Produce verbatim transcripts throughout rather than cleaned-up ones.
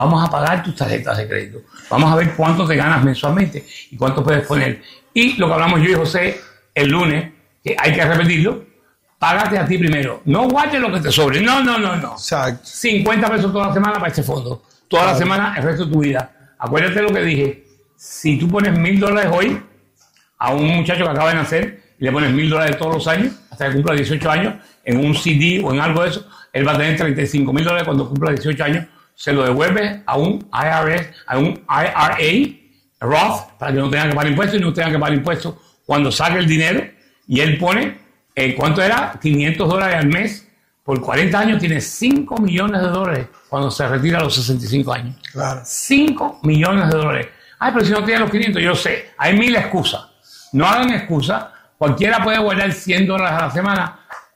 vamos a pagar tus tarjetas de crédito. Vamos a ver cuánto te ganas mensualmente y cuánto puedes poner. Y lo que hablamos yo y José el lunes, que hay que repetirlo, págate a ti primero. No guardes lo que te sobre. No, no, no, no. Exacto. cincuenta pesos toda la semana para este fondo. Toda claro. la semana el resto de tu vida. Acuérdate lo que dije. Si tú pones mil dólares hoy a un muchacho que acaba de nacer y le pones mil dólares todos los años, hasta que cumpla dieciocho años, en un C D o en algo de eso, él va a tener treinta y cinco mil dólares cuando cumpla dieciocho años. Se lo devuelve a un I R S, a un I R A, Roth, para que no tenga que pagar impuestos y no tenga que pagar impuestos cuando saque el dinero. Y él pone, eh, ¿cuánto era? quinientos dólares al mes. Por cuarenta años tiene cinco millones de dólares cuando se retira a los sesenta y cinco años. Claro. cinco millones de dólares. Ay, pero si no tiene los quinientos, yo sé, hay mil excusas. No hagan excusas. Cualquiera puede guardar cien dólares a la semana.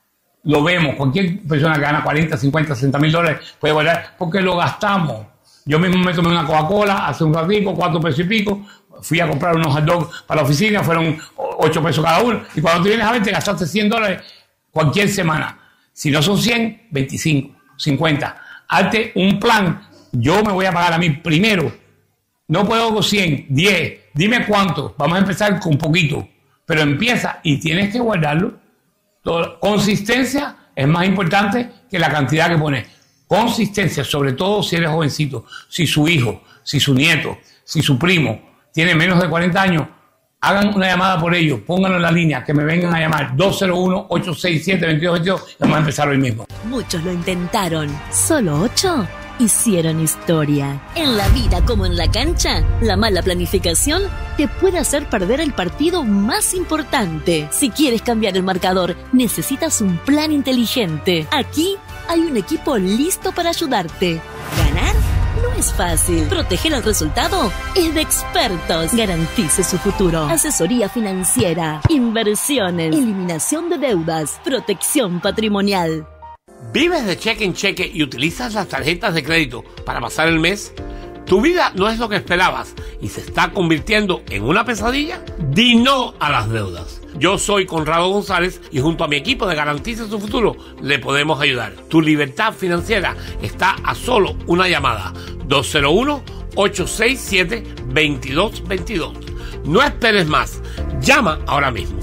Lo vemos. Cualquier persona que gana cuarenta, cincuenta, sesenta mil dólares puede guardar porque lo gastamos. Yo mismo me tomé una Coca-Cola hace un ratito, cuatro pesos y pico. Fui a comprar unos hot dogs para la oficina, fueron ocho pesos cada uno. Y cuando te vienes a ver, te gastaste cien dólares cualquier semana. Si no son cien, veinticinco, cincuenta. Hazte un plan. Yo me voy a pagar a mí primero. No puedo con cien, diez. Dime cuánto. Vamos a empezar con poquito. Pero empieza y tienes que guardarlo. Todo. Consistencia es más importante que la cantidad que pones. Consistencia, sobre todo si eres jovencito. Si su hijo, si su nieto, si su primo tiene menos de cuarenta años, hagan una llamada por ellos, pónganlo en la línea, que me vengan a llamar dos cero uno, ocho seis siete, dos dos dos dos y vamos a empezar hoy mismo. Muchos lo intentaron, solo ocho hicieron historia. En la vida como en la cancha, la mala planificación te puede hacer perder el partido más importante. Si quieres cambiar el marcador, necesitas un plan inteligente. Aquí hay un equipo listo para ayudarte. ¿Ganar? No es fácil. Proteger el resultado es de expertos. Garantice su futuro. Asesoría financiera, inversiones, eliminación de deudas, protección patrimonial. ¿Vives de cheque en cheque y utilizas las tarjetas de crédito para pasar el mes? ¿Tu vida no es lo que esperabas y se está convirtiendo en una pesadilla? Di no a las deudas. Yo soy Conrado González y junto a mi equipo de Garantiza Su Futuro le podemos ayudar. Tu libertad financiera está a solo una llamada. dos cero uno, ocho seis siete, dos dos dos dos. No esperes más. Llama ahora mismo.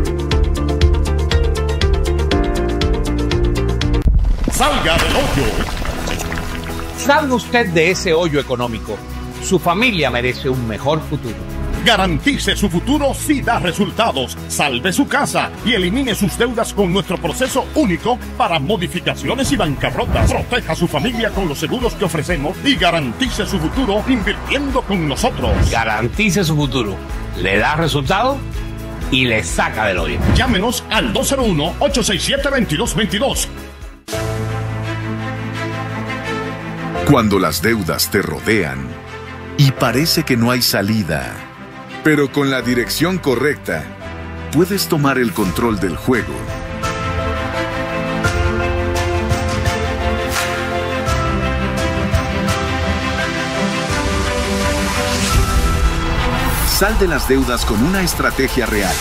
Salga del hoyo. Salga usted de ese hoyo económico. Su familia merece un mejor futuro. Garantice su futuro si da resultados. Salve su casa y elimine sus deudas con nuestro proceso único para modificaciones y bancarrotas. Proteja a su familia con los seguros que ofrecemos y garantice su futuro invirtiendo con nosotros. Garantice su futuro. Le da resultados y le saca del hoyo. Llámenos al dos cero uno, ocho seis siete, dos dos dos dos. Cuando las deudas te rodean y parece que no hay salida, pero con la dirección correcta, puedes tomar el control del juego. Sal de las deudas con una estrategia real.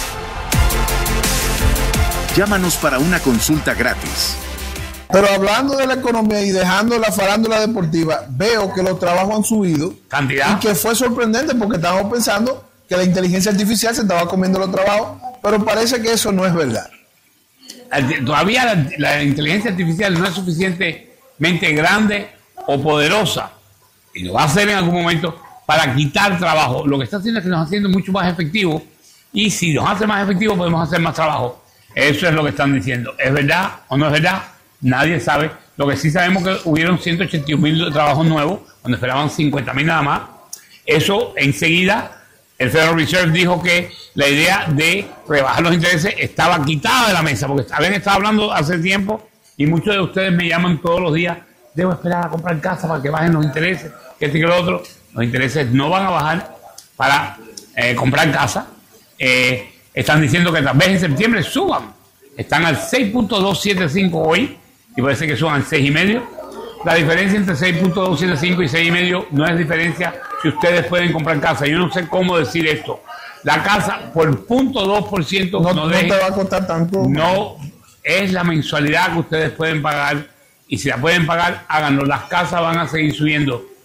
Llámanos para una consulta gratis. Pero hablando de la economía y dejando la farándula deportiva, veo que los trabajos han subido. ¿Cantidad? Y que fue sorprendente porque estábamos pensando que la inteligencia artificial se estaba comiendo los trabajos, pero parece que eso no es verdad. Todavía la, la inteligencia artificial no es suficientemente grande o poderosa, y lo va a hacer en algún momento, para quitar trabajo. Lo que está haciendo es que nos está haciendo mucho más efectivo, y si nos hace más efectivo podemos hacer más trabajo. Eso es lo que están diciendo. ¿Es verdad o no es verdad? Nadie sabe. Lo que sí sabemos es que hubieron ciento ochenta y un mil trabajos nuevos, cuando esperaban cincuenta mil nada más. Eso enseguida, el Federal Reserve dijo que la idea de rebajar los intereses estaba quitada de la mesa, porque habían estado hablando hace tiempo y muchos de ustedes me llaman todos los días, debo esperar a comprar casa para que bajen los intereses, que este y que lo otro. Los intereses no van a bajar para eh, comprar casa. Eh, están diciendo que tal vez en septiembre suban. Están al seis punto doscientos setenta y cinco hoy y puede ser que suban al seis y medio. La diferencia entre seis punto doscientos setenta y cinco y seis y medio no es diferencia si ustedes pueden comprar casa. Yo no sé cómo decir esto. La casa por cero punto dos por ciento no, no, no deje, te va a costar tanto. No es la mensualidad que ustedes pueden pagar, y si la pueden pagar, háganlo. Las casas van a seguir subiendo.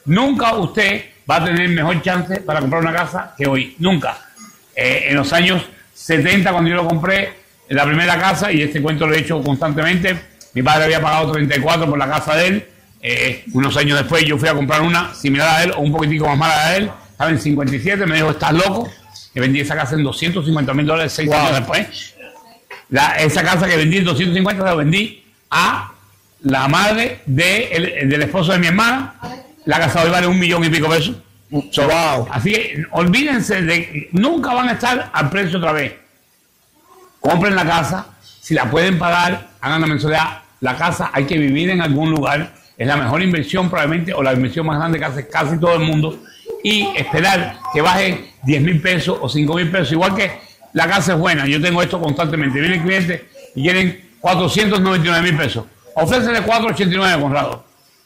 nunca usted va a tener mejor chance para comprar una casa que hoy. Nunca. Eh, en los años setenta, cuando yo lo compré, la primera casa, y este cuento lo he hecho constantemente, mi padre había pagado treinta y cuatro por la casa de él. Eh, unos años después yo fui a comprar una similar a él, o un poquitico más mala de él, estaba en cincuenta y siete, me dijo, ¿estás loco? Que vendí esa casa en doscientos cincuenta mil dólares seis wow. años después. La, esa casa que vendí en doscientos cincuenta la vendí a la madre de el, del esposo de mi hermana. La casa hoy vale un millón y pico de pesos. So, wow. Así que olvídense de nunca van a estar al precio otra vez. Compren la casa, si la pueden pagar, hagan la mensualidad. La casa hay que vivir en algún lugar, es la mejor inversión probablemente, o la inversión más grande que hace casi todo el mundo. Y esperar que baje diez mil pesos o cinco mil pesos, igual que la casa es buena. Yo tengo esto constantemente. Viene el cliente y quieren cuatrocientos noventa y nueve mil pesos. Ofrécele cuatrocientos ochenta y nueve, Conrado.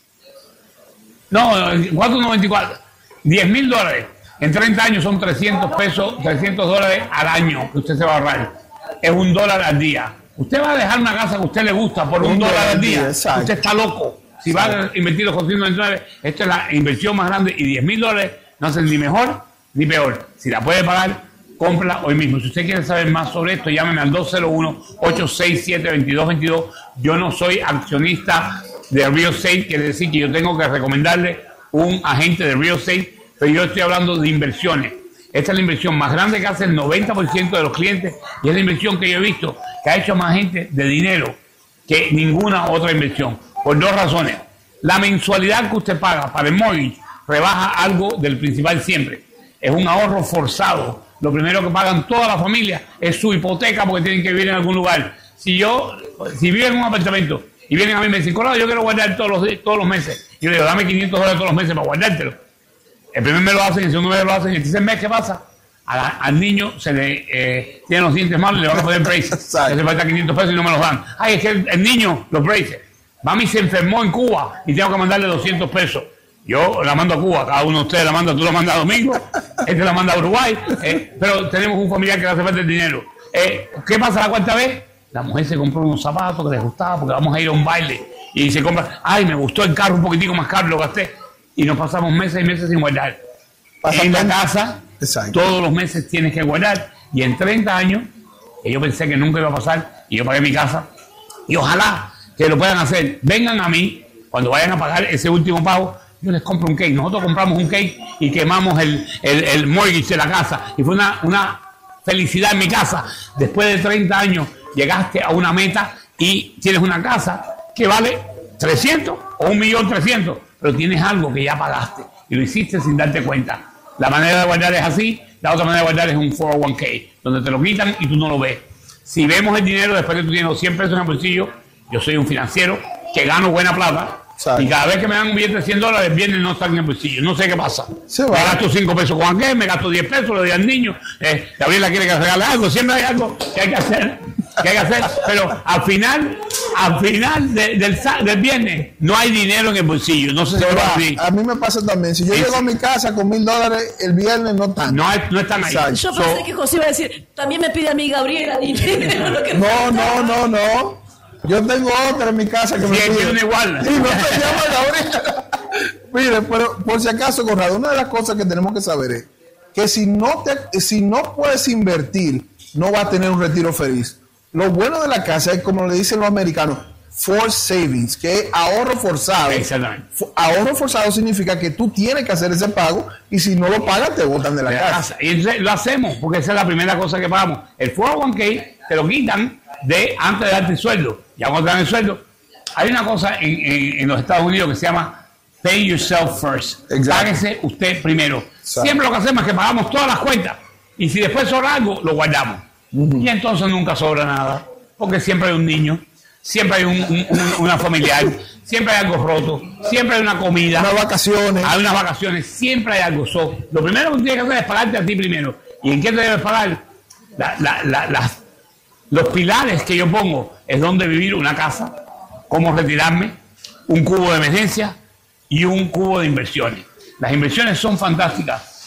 No, cuatrocientos noventa y cuatro. diez mil dólares. En treinta años son trescientos pesos, trescientos dólares al año que usted se va a ahorrar. Es un dólar al día. Usted va a dejar una casa que a usted le gusta por un, un dólar al día. día usted está loco. Si va a invertir los cuatrocientos noventa y nueve, esta es la inversión más grande y diez mil dólares no hacen ni mejor ni peor. Si la puede pagar, cómprala hoy mismo. Si usted quiere saber más sobre esto, llámeme al dos cero uno, ocho seis siete, dos dos dos dos. Yo no soy accionista de real estate, quiere decir que yo tengo que recomendarle un agente de real estate, pero yo estoy hablando de inversiones. Esta es la inversión más grande que hace el noventa por ciento de los clientes y es la inversión que yo he visto que ha hecho más gente de dinero que ninguna otra inversión. Por dos razones. La mensualidad que usted paga para el mortgage rebaja algo del principal siempre. Es un ahorro forzado. Lo primero que pagan toda la familia es su hipoteca porque tienen que vivir en algún lugar. Si yo, si vivo en un apartamento y vienen a mí y me dicen, Colado, yo quiero guardar todos los, todos los meses. Yo le digo, dame quinientos dólares todos los meses para guardártelo. El primer mes lo hacen, el segundo mes lo hacen, el tercer mes, ¿qué pasa? A la, al niño se le eh, tienen los dientes malos y le van a poner braces. Le hace falta quinientos pesos y no me los dan. Ay, es que el, el niño, los braces. Mami se enfermó en Cuba y tengo que mandarle doscientos pesos. Yo la mando a Cuba, cada uno de ustedes la manda, tú la mandas a Domingo, este la manda a Uruguay, eh, pero tenemos un familiar que le hace falta el dinero. Eh, ¿Qué pasa la cuarta vez? La mujer se compró unos zapatos que les gustaba porque vamos a ir a un baile y se compra, ay, me gustó el carro un poquitico más caro, lo gasté. Y nos pasamos meses y meses sin guardar. En la casa, exacto, todos los meses tienes que guardar. Y en treinta años, que yo pensé que nunca iba a pasar, y yo pagué mi casa, y ojalá que lo puedan hacer. Vengan a mí, cuando vayan a pagar ese último pago, yo les compro un cake. Nosotros compramos un cake y quemamos el, el, el mortgage de la casa. Y fue una, una felicidad en mi casa. Después de treinta años, llegaste a una meta y tienes una casa que vale trescientos o un millón trescientos. Pero tienes algo que ya pagaste y lo hiciste sin darte cuenta. La manera de guardar es así, la otra manera de guardar es un cuatro oh uno k, donde te lo quitan y tú no lo ves. Si vemos el dinero después que tú tienes cien pesos en el bolsillo, yo soy un financiero que gano buena plata, ¿sabes? Y cada vez que me dan un billete de cien dólares, el viernes no está en el bolsillo. No sé qué pasa. Se va. Me gasto cinco pesos con aquel, me gasto diez pesos, le doy al niño. Eh, Gabriela quiere que regale algo, siempre hay algo que hay que hacer. Que hay que hacer, pero al final, al final de, del, del viernes no hay dinero en el bolsillo. No sé si va así. A mí me pasa también. Si yo es, llego a mi casa con mil dólares, el viernes no están. No, no están ahí. Yo pensé so, que José iba a decir, también me pide a mí Gabriela dinero. No, no, no, no. Yo tengo otra en mi casa que sí, me pide. Una igual. Y no se llama Gabriela. Mire, pero por si acaso, Conrado, una de las cosas que tenemos que saber es que si no te, si no puedes invertir, no vas a tener un retiro feliz. Lo bueno de la casa es, como le dicen los americanos, forced savings, que es ahorro forzado. Exactamente. Ahorro forzado significa que tú tienes que hacer ese pago y si no lo pagas te botan de la, de la casa. casa. Y lo hacemos porque esa es la primera cosa que pagamos. El cuatro oh uno k te lo quitan de antes de darte el sueldo. Ya cuando te dan el sueldo, hay una cosa en, en, en los Estados Unidos que se llama pay yourself first. Exacto. Páguese usted primero. Exacto. Siempre lo que hacemos es que pagamos todas las cuentas y si después sobra algo, lo guardamos. Uh-huh. Y entonces nunca sobra nada, porque siempre hay un niño, siempre hay un, un, un, una familiar, siempre hay algo roto, siempre hay una comida, unas vacaciones, hay unas vacaciones, siempre hay algo. So, lo primero que tienes que hacer es pagarte a ti primero. ¿Y en qué te debes pagar? La, la, la, la, los pilares que yo pongo es dónde vivir, una casa, cómo retirarme, un cubo de emergencia y un cubo de inversiones. Las inversiones son fantásticas.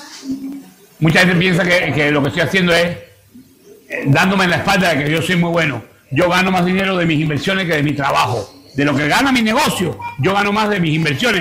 Mucha gente piensa que, que lo que estoy haciendo es dándome en la espalda de que yo soy muy bueno. Yo gano más dinero de mis inversiones que de mi trabajo. De lo que gana mi negocio, yo gano más de mis inversiones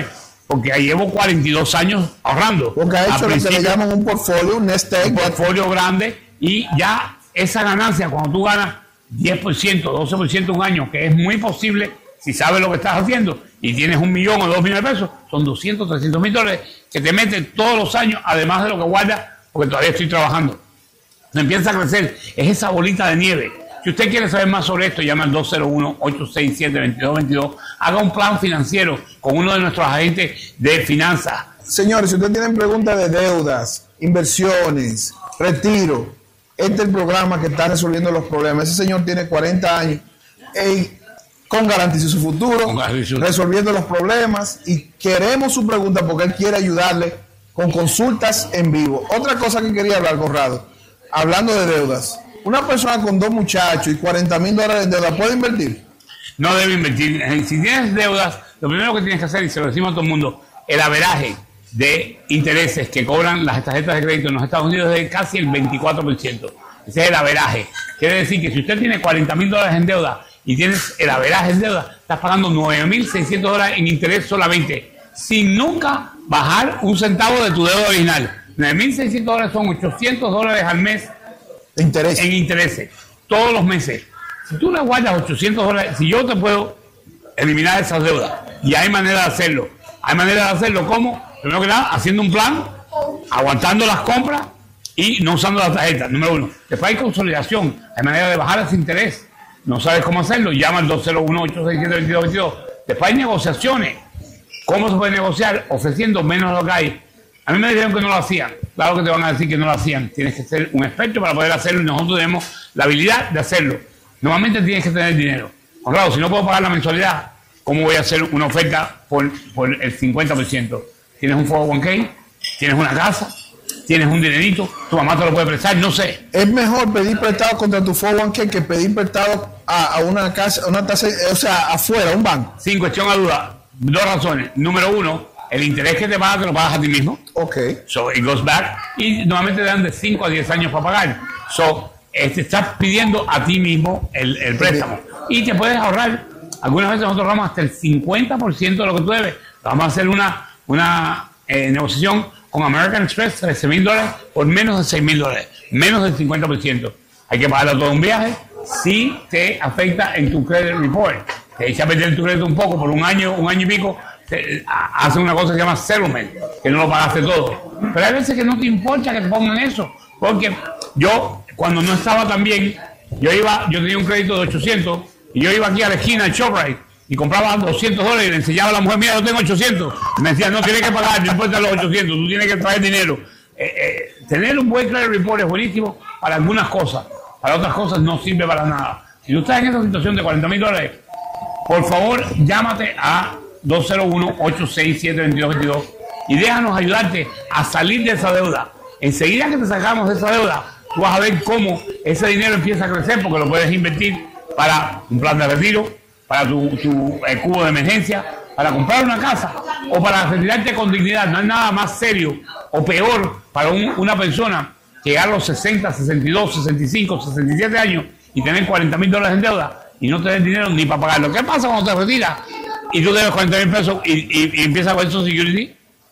porque ahí llevo cuarenta y dos años ahorrando. Porque ha hecho lo que le llaman un portfolio, un nest egg. Un portfolio grande, y ya esa ganancia, cuando tú ganas diez por ciento, doce por ciento un año, que es muy posible si sabes lo que estás haciendo, y tienes un millón o dos millones de pesos, son doscientos, trescientos mil dólares que te meten todos los años, además de lo que guardas, porque todavía estoy trabajando. No empieza a crecer, es esa bolita de nieve. Si usted quiere saber más sobre esto, llama al dos cero uno, ocho seis siete, dos dos dos dos, haga un plan financiero con uno de nuestros agentes de finanzas. Señores, si ustedes tienen preguntas de deudas, inversiones, retiro, este es el programa que está resolviendo los problemas. Ese señor tiene cuarenta años, ey, con Garantiza Su Futuro, resolviendo los problemas, y queremos su pregunta porque él quiere ayudarle con consultas en vivo. Otra cosa que quería hablar, Conrado, hablando de deudas, una persona con dos muchachos y cuarenta mil dólares de deuda, ¿puede invertir? No debe invertir. Si tienes deudas, lo primero que tienes que hacer, y se lo decimos a todo el mundo, el averaje de intereses que cobran las tarjetas de crédito en los Estados Unidos es de casi el veinticuatro por ciento. Ese es el averaje. Quiere decir que si usted tiene cuarenta mil dólares en deuda y tienes el averaje en deuda, estás pagando nueve mil seiscientos dólares en interés solamente, sin nunca bajar un centavo de tu deuda original. nueve mil seiscientos dólares son ochocientos dólares al mes Interés. en intereses, todos los meses. Si tú le guardas ochocientos dólares, si yo te puedo eliminar esas deudas, y hay manera de hacerlo, hay manera de hacerlo, ¿cómo? Primero que nada, haciendo un plan, aguantando las compras y no usando las tarjetas, número uno. Después hay consolidación, hay manera de bajar ese interés. No sabes cómo hacerlo, llama al dos cero uno, ocho seis siete, dos dos dos dos. Después hay negociaciones. ¿Cómo se puede negociar? Ofreciendo menos de lo que hay. A mí me dijeron que no lo hacían. Claro que te van a decir que no lo hacían. Tienes que ser un experto para poder hacerlo, y nosotros tenemos la habilidad de hacerlo. Normalmente tienes que tener dinero. Claro, si no puedo pagar la mensualidad, ¿cómo voy a hacer una oferta por, por el cincuenta por ciento? ¿Tienes un cuatro uno K? ¿Tienes una casa? ¿Tienes un dinerito? ¿Tu mamá te lo puede prestar? No sé. Es mejor pedir prestado contra tu cuatro uno K que pedir prestado a, a una casa, a una tasa, o sea, afuera, a un banco. Sin cuestión a duda. Dos razones. Número uno, el interés que te pagas te lo pagas a ti mismo. Ok. So it goes back. Y normalmente te dan de cinco a diez años para pagar. So, eh, te estás pidiendo a ti mismo el, el préstamo. Y te puedes ahorrar. Algunas veces nosotros ahorramos hasta el cincuenta por ciento de lo que tú debes. Vamos a hacer una, una eh, negociación con American Express, trece mil dólares por menos de seis mil dólares. Menos del cincuenta por ciento. Hay que pagarlo todo un viaje. Si te afecta en tu credit report, te echa a perder tu crédito un poco por un año, un año y pico, te, a, hacen una cosa que se llama settlement, que no lo pagaste todo. Pero hay veces que no te importa que te pongan eso, porque yo, cuando no estaba tan bien, yo iba, yo tenía un crédito de ochocientos, y yo iba aquí a la esquina de ShopRite, y compraba doscientos dólares, y le enseñaba a la mujer, mira, yo tengo ochocientos, y me decía, no, tienes que pagar, no importa los ochocientos, tú tienes que traer dinero. Eh, eh, tener un buen credit report es buenísimo para algunas cosas, para otras cosas no sirve para nada. Si tú estás en esa situación de cuarenta mil dólares, por favor, llámate a dos cero uno, ocho seis siete, dos dos dos dos y déjanos ayudarte a salir de esa deuda. Enseguida que te sacamos de esa deuda, tú vas a ver cómo ese dinero empieza a crecer, porque lo puedes invertir para un plan de retiro, para tu, tu eh, cubo de emergencia, para comprar una casa o para retirarte con dignidad. No hay nada más serio o peor para un, una persona llegar a los sesenta, sesenta y dos, sesenta y cinco, sesenta y siete años y tener cuarenta mil dólares en deuda y no tener dinero ni para pagarlo. ¿Qué pasa cuando te retiras y tú debes cuarenta mil pesos y, y, y empiezas con Social Security?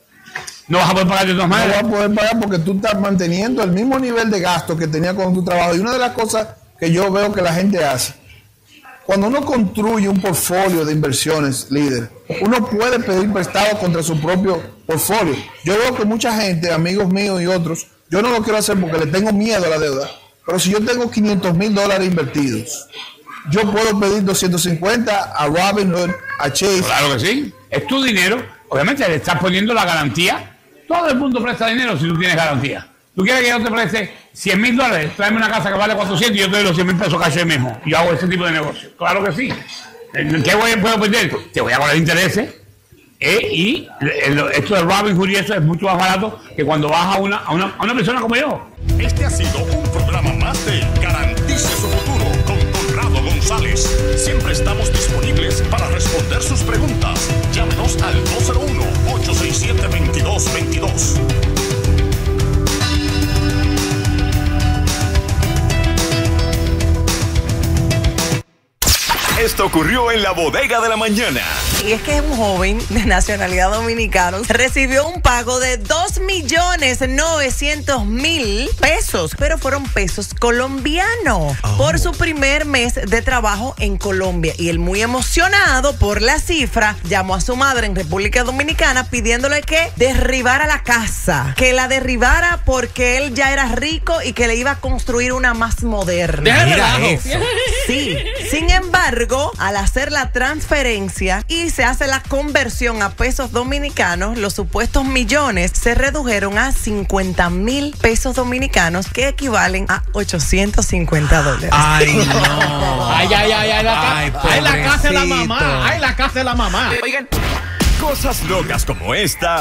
No vas a poder pagar de todas maneras. No vas a poder pagar porque tú estás manteniendo el mismo nivel de gasto que tenías con tu trabajo. Y una de las cosas que yo veo que la gente hace, cuando uno construye un portfolio de inversiones, líder, uno puede pedir prestado contra su propio portfolio. Yo veo que mucha gente, amigos míos y otros, yo no lo quiero hacer porque le tengo miedo a la deuda, pero si yo tengo quinientos mil dólares invertidos, yo puedo pedir doscientos cincuenta a Robinhood, a Chase. Claro que sí, es tu dinero. Obviamente le estás poniendo la garantía. Todo el mundo presta dinero si tú tienes garantía. ¿Tú quieres que yo te preste cien mil dólares? Tráeme una casa que vale cuatrocientos y yo te doy los cien mil pesos cash hoy mismo. Yo hago ese tipo de negocio. Claro que sí. ¿Qué voy a, puedo perder? Te voy a cobrar intereses. Eh, y el, esto de Robinhood y eso es mucho más barato que cuando vas a una, a una, a una persona como yo. Este ha sido un programa más de Garantice Su Futuro con Conrado González. Siempre estamos disponibles para responder sus preguntas. Llámenos al dos cero uno, ocho seis siete, dos dos dos dos. Esto ocurrió en la bodega de la mañana. Y es que un joven de nacionalidad dominicana recibió un pago de dos millones novecientos mil pesos, pero fueron pesos colombianos oh. por su primer mes de trabajo en Colombia. Y él, muy emocionado por la cifra, llamó a su madre en República Dominicana pidiéndole que derribara la casa, que la derribara porque él ya era rico y que le iba a construir una más moderna. Mira eso. Sí. Sin embargo, al hacer la transferencia y se hace la conversión a pesos dominicanos, los supuestos millones se redujeron a cincuenta mil pesos dominicanos, que equivalen a ochocientos cincuenta dólares. Ay, no. Ay, ay, ay, ay, la, Ay, ca- ay, la casa de la mamá. Ay, la casa de la mamá. Oigan, cosas locas como esta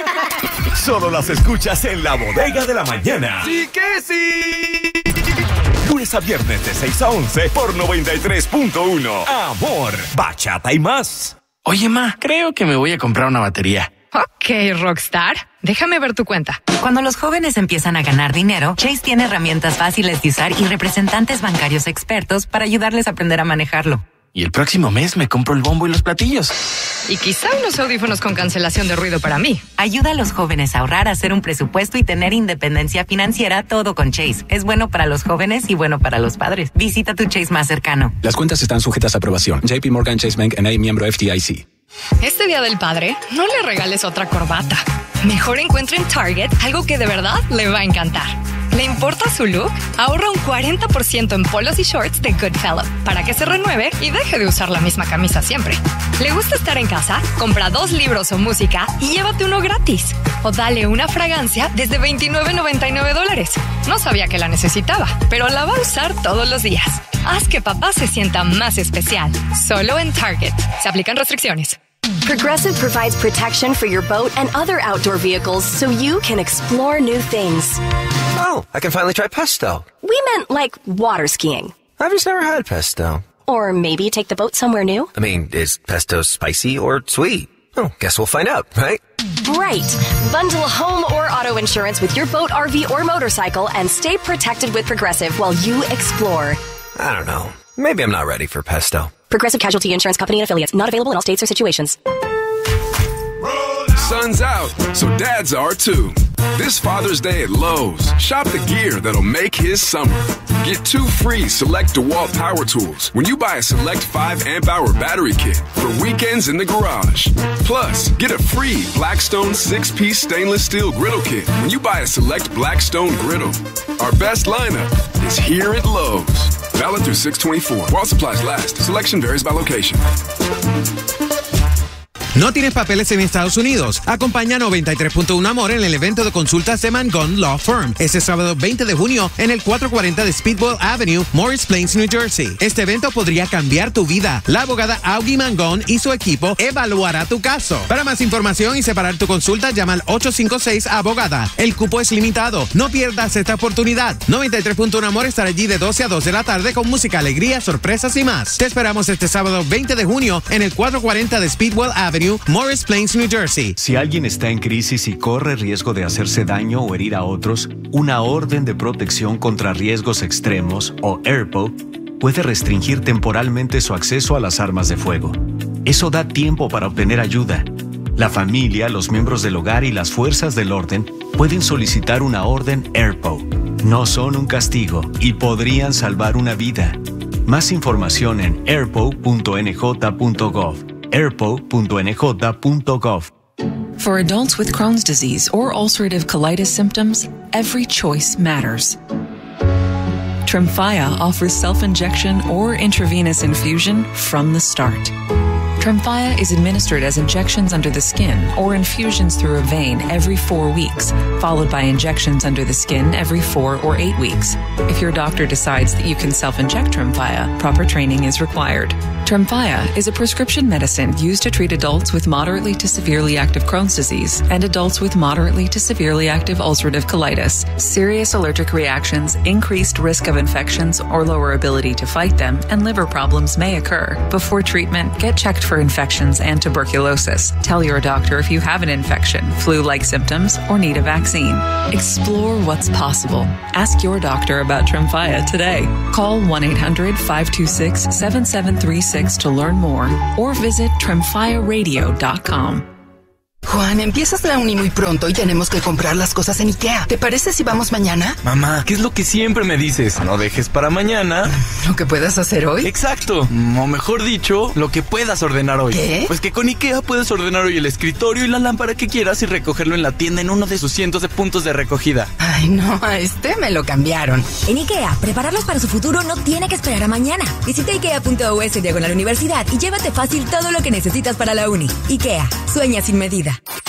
solo las escuchas en la Bodega de la Mañana. Sí que sí. Lunes a viernes de seis a once por noventa y tres punto uno. Amor, bachata y más. Oye, ma, creo que me voy a comprar una batería. Ok, Rockstar. Déjame ver tu cuenta. Cuando los jóvenes empiezan a ganar dinero, Chase tiene herramientas fáciles de usar y representantes bancarios expertos para ayudarles a aprender a manejarlo. Y el próximo mes me compro el bombo y los platillos. Y quizá unos audífonos con cancelación de ruido para mí. Ayuda a los jóvenes a ahorrar, a hacer un presupuesto y tener independencia financiera, todo con Chase. Es bueno para los jóvenes y bueno para los padres. Visita tu Chase más cercano. Las cuentas están sujetas a aprobación. J P Morgan Chase Bank N A, miembro F D I C. Este Día del Padre, no le regales otra corbata. Mejor encuentre en Target algo que de verdad le va a encantar. ¿Le importa su look? Ahorra un cuarenta por ciento en polos y shorts de Goodfellow para que se renueve y deje de usar la misma camisa siempre. ¿Le gusta estar en casa? Compra dos libros o música y llévate uno gratis. O dale una fragancia desde veintinueve noventa y nueve dólares. No sabía que la necesitaba, pero la va a usar todos los días. Haz que papá se sienta más especial. Solo en Target. Se aplican restricciones. Progressive provides protection for your boat and other outdoor vehicles so you can explore new things. Oh, I can finally try pesto. We meant like water skiing. I've just never had pesto. Or maybe take the boat somewhere new. I mean, is pesto spicy or sweet? Oh, guess we'll find out, right? Right. Bundle home or auto insurance with your boat, R V, or motorcycle and stay protected with Progressive while you explore. I don't know. Maybe I'm not ready for pesto. Progressive Casualty Insurance Company and Affiliates. Not available in all states or situations. Sun's out, so dads are too. This Father's Day at Lowe's, shop the gear that'll make his summer. Get two free Select DeWalt power tools when you buy a Select five amp hour battery kit for weekends in the garage. Plus, get a free Blackstone six piece stainless steel griddle kit when you buy a Select Blackstone griddle. Our best lineup is here at Lowe's. Valid through six twenty-four. While supplies last. Selection varies by location. ¿No tienes papeles en Estados Unidos? Acompaña a noventa y tres punto uno Amor en el evento de consultas de Mangun Law Firm este sábado veinte de junio en el cuatrocientos cuarenta de Speedwell Avenue, Morris Plains, New Jersey. Este evento podría cambiar tu vida. La abogada Augie Mangun y su equipo evaluará tu caso. Para más información y separar tu consulta, llama al ocho cinco seis abogada. El cupo es limitado. No pierdas esta oportunidad. noventa y tres punto uno Amor estará allí de doce a dos de la tarde con música, alegría, sorpresas y más. Te esperamos este sábado veinte de junio en el cuatrocientos cuarenta de Speedwell Avenue, Morris Plains, New Jersey. Si alguien está en crisis y corre riesgo de hacerse daño o herir a otros, una orden de protección contra riesgos extremos, o E R P O, puede restringir temporalmente su acceso a las armas de fuego. Eso da tiempo para obtener ayuda. La familia, los miembros del hogar y las fuerzas del orden pueden solicitar una orden E R P O. No son un castigo y podrían salvar una vida. Más información en e r p o punto n j punto gov. e r p o punto n j punto gov. For adults with Crohn's disease or ulcerative colitis symptoms, every choice matters. Tremfya offers self-injection or intravenous infusion from the start. Tremfya is administered as injections under the skin or infusions through a vein every four weeks, followed by injections under the skin every four or eight weeks. If your doctor decides that you can self-inject Tremfya, proper training is required. Tremfya is a prescription medicine used to treat adults with moderately to severely active Crohn's disease and adults with moderately to severely active ulcerative colitis. Serious allergic reactions, increased risk of infections or lower ability to fight them, and liver problems may occur. Before treatment, get checked for for infections and tuberculosis. Tell your doctor if you have an infection, flu-like symptoms, or need a vaccine. Explore what's possible. Ask your doctor about Tremfya today. Call one eight hundred five two six seven seven three six to learn more or visit tremfya radio dot com. Juan, empiezas la uni muy pronto y tenemos que comprar las cosas en IKEA. ¿Te parece si vamos mañana? Mamá, ¿qué es lo que siempre me dices? No dejes para mañana ¿Lo que puedas hacer hoy? Exacto, o mejor dicho, lo que puedas ordenar hoy. ¿Qué? Pues que con IKEA puedes ordenar hoy el escritorio y la lámpara que quieras y recogerlo en la tienda en uno de sus cientos de puntos de recogida. Ay, no, a este me lo cambiaron. En IKEA, prepararlos para su futuro no tiene que esperar a mañana. Visita ikea punto u s diagonal universidad y llévate fácil todo lo que necesitas para la uni. IKEA, sueña sin medida.